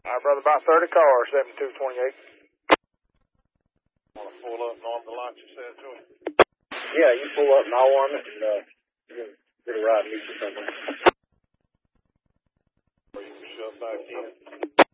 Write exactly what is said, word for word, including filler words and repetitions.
All right, brother, about thirty cars, seventy-two twenty-eight. Want to pull up and arm the lot you said to him? Yeah, you pull up and I'll arm it and uh, get a ride and meet you something.